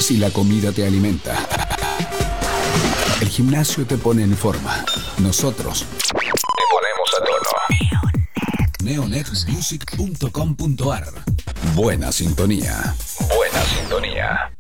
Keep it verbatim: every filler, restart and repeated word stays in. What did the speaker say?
Si la comida te alimenta, el gimnasio te pone en forma. Nosotros te ponemos a tono. neonet music punto com punto ar. Buena sintonía. Buena sintonía.